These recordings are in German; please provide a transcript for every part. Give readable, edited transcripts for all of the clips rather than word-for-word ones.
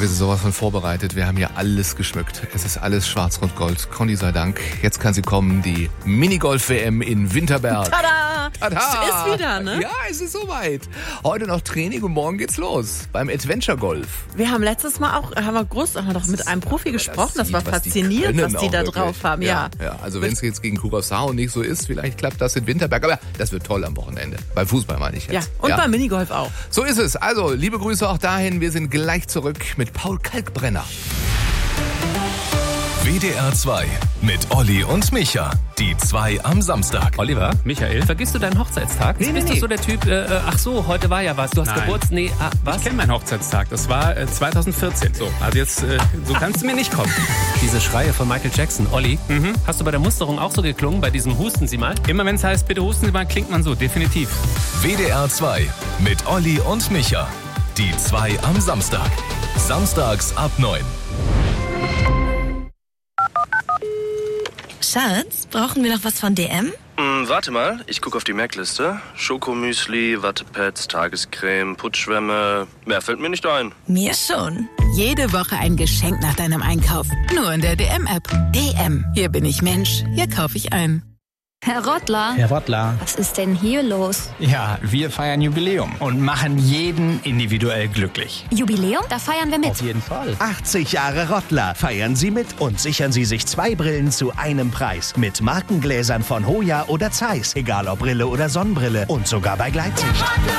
wir sind sowas von vorbereitet. Wir haben hier alles geschmückt. Es ist alles schwarz-rot-gold. Conny sei Dank. Jetzt kann sie kommen, die Minigolf-WM in Winterberg. Tada! Tada! Es ist wieder, ne? Ja, es ist soweit. Heute noch Training und morgen geht's los beim Adventure Golf. Wir haben letztes Mal auch, haben wir doch mit einem Profi gesprochen. Das war faszinierend, was die da drauf haben. Ja. Also wenn es jetzt gegen Curaçao nicht so ist, vielleicht klappt das in Winterberg. Aber das wird toll am Wochenende. Beim Fußball meine ich jetzt. Ja, und beim Minigolf auch. So ist es. Also, liebe Grüße auch dahin. Wir sind gleich zurück mit Paul Kalkbrenner. WDR 2 mit Olli und Micha. Die 2 am Samstag. Oliver, Michael, vergisst du deinen Hochzeitstag? Bist du so der Typ, ach so, heute war ja was, du hast Geburtstag, was? Ich kenne meinen Hochzeitstag, das war 2014. So, also jetzt, so kannst du mir nicht kommen. Diese Schreie von Michael Jackson. Olli, hast du bei der Musterung auch so geklungen, bei diesem Husten Sie mal? Immer wenn es heißt, bitte husten Sie mal, klingt man so, definitiv. WDR 2 mit Olli und Micha. Die 2 am Samstag. Samstags ab 9. Schatz, brauchen wir noch was von DM? Warte mal, ich gucke auf die Merkliste. Schokomüsli, Wattepads, Tagescreme, Putzschwämme. Mehr fällt mir nicht ein. Mir schon. Jede Woche ein Geschenk nach deinem Einkauf. Nur in der DM-App. DM. Hier bin ich Mensch. Hier kaufe ich ein. Herr Rottler. Herr Rottler. Was ist denn hier los? Ja, wir feiern Jubiläum und machen jeden individuell glücklich. Jubiläum? Da feiern wir mit. Auf jeden Fall. 80 Jahre Rottler. Feiern Sie mit und sichern Sie sich 2 Brillen zu einem Preis. Mit Markengläsern von Hoya oder Zeiss. Egal ob Brille oder Sonnenbrille. Und sogar bei Gleitsicht.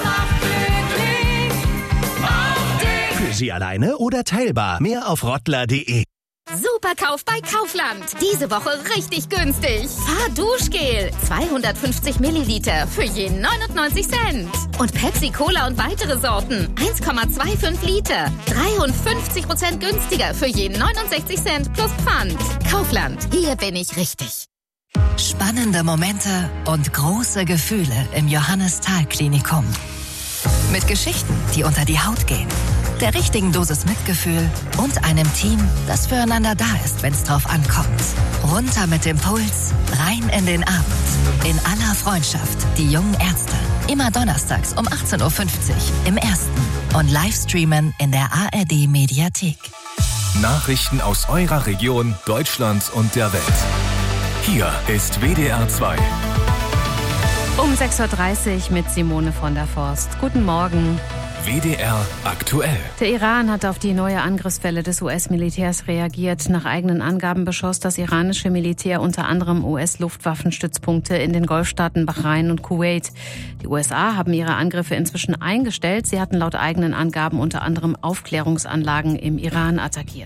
Für Sie alleine oder teilbar. Mehr auf rottler.de. Superkauf bei Kaufland. Diese Woche richtig günstig. Fahrduschgel. 250 Milliliter für je 99 Cent. Und Pepsi Cola und weitere Sorten. 1,25 Liter. 53% günstiger für je 69 Cent plus Pfand. Kaufland. Hier bin ich richtig. Spannende Momente und große Gefühle im Johannes-Thal-Klinikum. Mit Geschichten, die unter die Haut gehen. Der richtigen Dosis Mitgefühl und einem Team, das füreinander da ist, wenn es drauf ankommt. Runter mit dem Puls, rein in den Abend. In aller Freundschaft, die jungen Ärzte. Immer donnerstags um 18.50 Uhr im Ersten. Und Livestreamen in der ARD-Mediathek. Nachrichten aus eurer Region, Deutschland und der Welt. Hier ist WDR 2. Um 6.30 Uhr mit Simone von der Forst. Guten Morgen. WDR aktuell. Der Iran hat auf die neue Angriffswelle des US-Militärs reagiert. Nach eigenen Angaben beschoss das iranische Militär unter anderem US-Luftwaffenstützpunkte in den Golfstaaten Bahrain und Kuwait. Die USA haben ihre Angriffe inzwischen eingestellt. Sie hatten laut eigenen Angaben unter anderem Aufklärungsanlagen im Iran attackiert.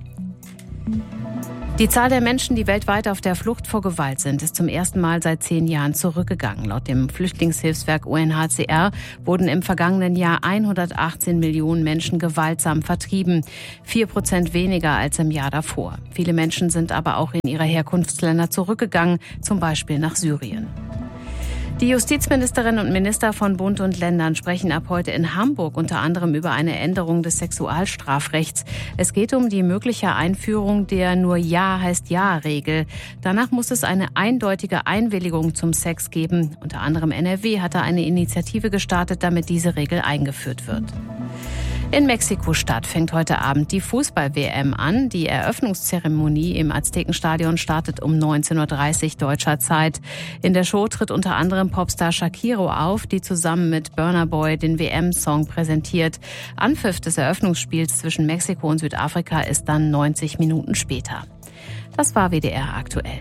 Die Zahl der Menschen, die weltweit auf der Flucht vor Gewalt sind, ist zum ersten Mal seit 10 Jahren zurückgegangen. Laut dem Flüchtlingshilfswerk UNHCR wurden im vergangenen Jahr 118 Millionen Menschen gewaltsam vertrieben. 4% weniger als im Jahr davor. Viele Menschen sind aber auch in ihre Herkunftsländer zurückgegangen, zum Beispiel nach Syrien. Die Justizministerinnen und Minister von Bund und Ländern sprechen ab heute in Hamburg unter anderem über eine Änderung des Sexualstrafrechts. Es geht um die mögliche Einführung der nur Ja heißt Ja-Regel. Danach muss es eine eindeutige Einwilligung zum Sex geben. Unter anderem NRW hatte eine Initiative gestartet, damit diese Regel eingeführt wird. In Mexiko-Stadt fängt heute Abend die Fußball-WM an. Die Eröffnungszeremonie im Aztekenstadion startet um 19.30 Uhr deutscher Zeit. In der Show tritt unter anderem Popstar Shakiro auf, die zusammen mit Burna Boy den WM-Song präsentiert. Anpfiff des Eröffnungsspiels zwischen Mexiko und Südafrika ist dann 90 Minuten später. Das war WDR aktuell.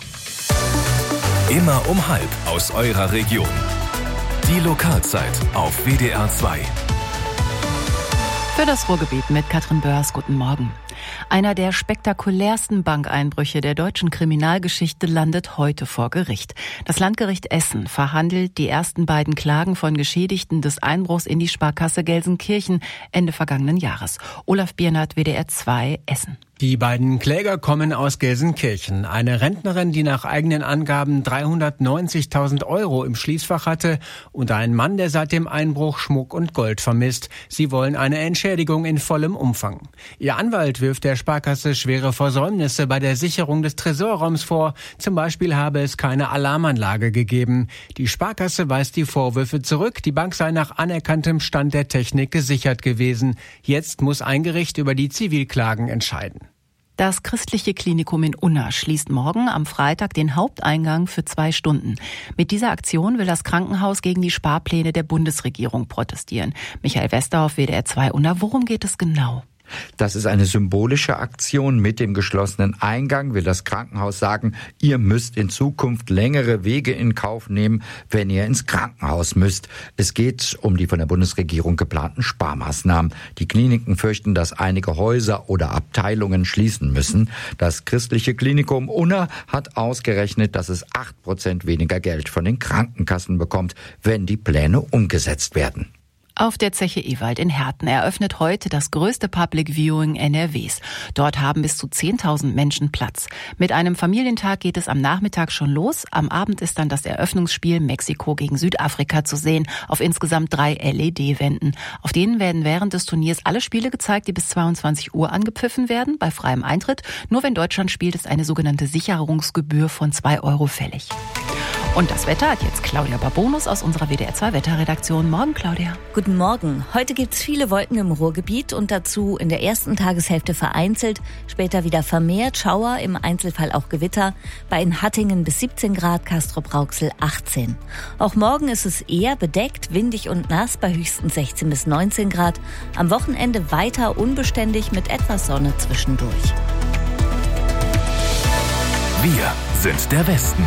Immer um 12:30 aus eurer Region. Die Lokalzeit auf WDR 2. Für das Ruhrgebiet mit Katrin Börs, guten Morgen. Einer der spektakulärsten Bankeinbrüche der deutschen Kriminalgeschichte landet heute vor Gericht. Das Landgericht Essen verhandelt die ersten beiden Klagen von Geschädigten des Einbruchs in die Sparkasse Gelsenkirchen Ende vergangenen Jahres. Olaf Biernert, WDR 2, Essen. Die beiden Kläger kommen aus Gelsenkirchen. Eine Rentnerin, die nach eigenen Angaben 390.000 € im Schließfach hatte, und ein Mann, der seit dem Einbruch Schmuck und Gold vermisst. Sie wollen eine Entschädigung in vollem Umfang. Ihr Anwalt wirft der Sparkasse schwere Versäumnisse bei der Sicherung des Tresorraums vor. Zum Beispiel habe es keine Alarmanlage gegeben. Die Sparkasse weist die Vorwürfe zurück. Die Bank sei nach anerkanntem Stand der Technik gesichert gewesen. Jetzt muss ein Gericht über die Zivilklagen entscheiden. Das christliche Klinikum in Unna schließt morgen am Freitag den Haupteingang für 2 Stunden. Mit dieser Aktion will das Krankenhaus gegen die Sparpläne der Bundesregierung protestieren. Michael Westerhoff, WDR 2 Unna, worum geht es genau? Das ist eine symbolische Aktion. Mit dem geschlossenen Eingang will das Krankenhaus sagen, ihr müsst in Zukunft längere Wege in Kauf nehmen, wenn ihr ins Krankenhaus müsst. Es geht um die von der Bundesregierung geplanten Sparmaßnahmen. Die Kliniken fürchten, dass einige Häuser oder Abteilungen schließen müssen. Das christliche Klinikum Unna hat ausgerechnet, dass es 8% weniger Geld von den Krankenkassen bekommt, wenn die Pläne umgesetzt werden. Auf der Zeche Ewald in Herten eröffnet heute das größte Public Viewing NRWs. Dort haben bis zu 10.000 Menschen Platz. Mit einem Familientag geht es am Nachmittag schon los. Am Abend ist dann das Eröffnungsspiel Mexiko gegen Südafrika zu sehen, auf insgesamt 3 LED-Wänden. Auf denen werden während des Turniers alle Spiele gezeigt, die bis 22 Uhr angepfiffen werden, bei freiem Eintritt. Nur wenn Deutschland spielt, ist eine sogenannte Sicherungsgebühr von 2 € fällig. Und das Wetter hat jetzt Claudia Babonus aus unserer WDR 2 Wetterredaktion. Morgen, Claudia. Guten Morgen. Heute gibt es viele Wolken im Ruhrgebiet und dazu in der ersten Tageshälfte vereinzelt, später wieder vermehrt Schauer, im Einzelfall auch Gewitter. Bei in Hattingen bis 17 Grad, Castrop-Rauxel 18. Auch morgen ist es eher bedeckt, windig und nass bei höchstens 16 bis 19 Grad. Am Wochenende weiter unbeständig mit etwas Sonne zwischendurch. Wir sind der Westen.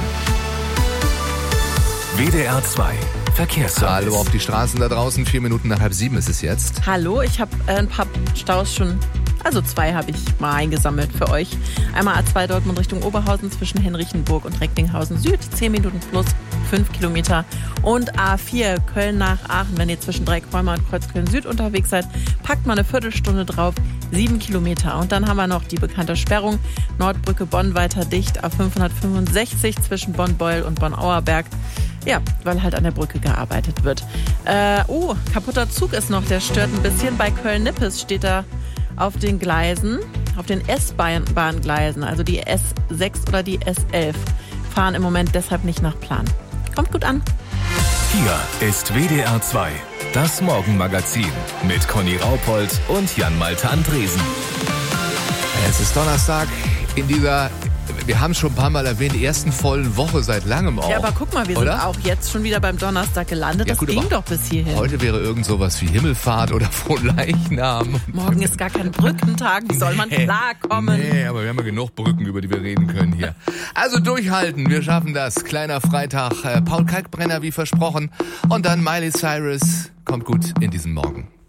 WDR 2 Verkehrsservice. Hallo auf die Straßen da draußen, 4 Minuten nach 6:30 ist es jetzt. Hallo, ich habe ein paar Staus schon, also 2 habe ich mal eingesammelt für euch. Einmal A2 Dortmund Richtung Oberhausen zwischen Henrichenburg und Recklinghausen Süd, 10 Minuten plus 5 Kilometer. Und A4 Köln nach Aachen, wenn ihr zwischen Dreikäumer und Kreuzköln Süd unterwegs seid, packt mal eine Viertelstunde drauf, 7 Kilometer. Und dann haben wir noch die bekannte Sperrung, Nordbrücke Bonn weiter dicht, A565 zwischen Bonn-Beul und Bonn-Auerberg. Ja, weil halt an der Brücke gearbeitet wird. Kaputter Zug ist noch, der stört ein bisschen. Bei Köln-Nippes steht er auf den Gleisen, auf den S-Bahn-Gleisen, also die S6 oder die S11, fahren im Moment deshalb nicht nach Plan. Kommt gut an. Hier ist WDR 2, das Morgenmagazin mit Conny Raupold und Jan-Malte Andresen. Es ist Donnerstag in dieser, wir haben es schon ein paar Mal erwähnt, ersten vollen Woche seit langem auch. Ja, aber guck mal, wir sind auch jetzt schon wieder beim Donnerstag gelandet. Ja, das ging doch bis hierhin. Heute wäre irgend sowas wie Himmelfahrt oder Fronleichnam. Morgen ist gar kein Brückentag, wie soll man klarkommen? Nee, aber wir haben ja genug Brücken, über die wir reden können hier. Also durchhalten, wir schaffen das. Kleiner Freitag, Paul Kalkbrenner wie versprochen. Und dann Miley Cyrus. Kommt gut in diesen Morgen.